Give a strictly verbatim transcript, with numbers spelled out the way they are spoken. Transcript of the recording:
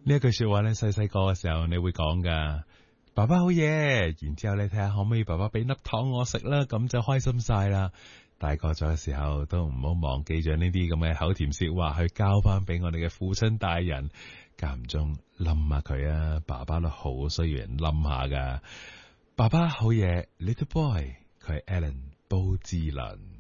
呢一句說話咧，細細個嘅時候你會講噶，爸爸好嘢，然之後你睇下可唔可以爸爸俾粒糖我食啦，咁就開心晒啦。大個咗嘅時候都唔好忘記咗呢啲咁嘅口甜說話，去交翻俾我哋嘅父親大人，間唔中冧下佢啊，爸爸都好需要人冧下噶。爸爸好嘢，Little Boy，佢係 Alan 布志倫。